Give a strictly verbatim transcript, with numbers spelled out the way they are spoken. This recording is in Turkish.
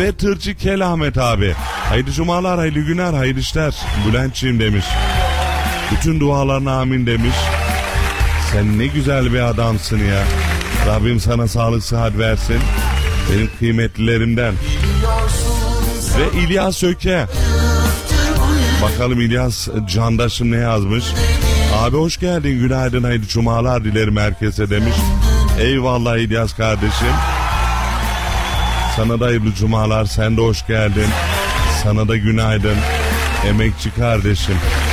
Ve tırcı Kel Ahmet abi. Hayırlı cumalar, hayırlı günler, hayırlı işler. Bülentçiğim demiş. Bütün dualarına amin demiş. Sen ne güzel bir adamsın ya. Rabbim sana sağlık sıhhat versin. Benim kıymetlilerimden. Ve İlyas Öke. Bakalım İlyas Candaş'ım ne yazmış. Abi hoş geldin, günaydın, hayırlı cumalar dilerim herkese demiş. Eyvallah İlyas kardeşim. Sana da hayırlı cumalar, sen de hoş geldin. Sana da günaydın emekçi kardeşim.